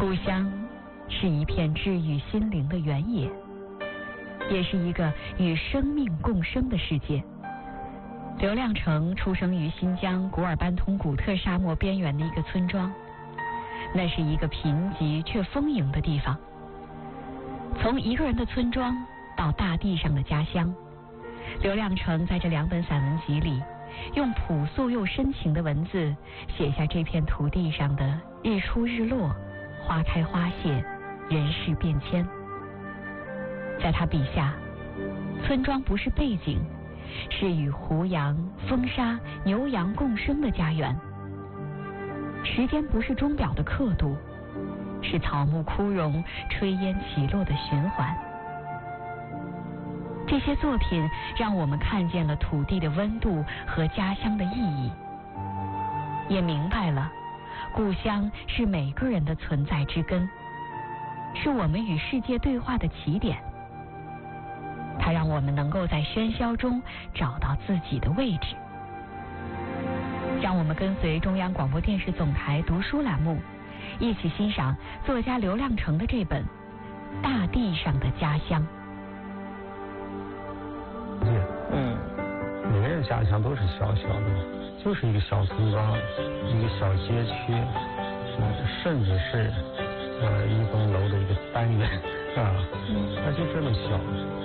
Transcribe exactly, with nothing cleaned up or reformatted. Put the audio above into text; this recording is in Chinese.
故乡是一片治愈心灵的原野，也是一个与生命共生的世界。刘亮程出生于新疆古尔班通古特沙漠边缘的一个村庄，那是一个贫瘠却丰盈的地方。从一个人的村庄到大地上的家乡，刘亮程在这两本散文集里，用朴素又深情的文字写下这片土地上的日出日落、花开花谢、人事变迁。在他笔下，村庄不是背景，是与胡杨、风沙、牛羊共生的家园。时间不是钟表的刻度，是草木枯荣、炊烟起落的循环。这些作品让我们看见了土地的温度和家乡的意义，也明白了故乡是每个人的存在之根，是我们与世界对话的起点。它让我们能够在喧嚣中找到自己的位置。让我们跟随中央广播电视总台读书栏目，一起欣赏作家刘亮程的这本《大地上的家乡》。 嗯，每个人家乡都是小小的，就是一个小村庄，一个小街区，嗯，甚至是呃一栋楼的一个单元啊，那就这么小。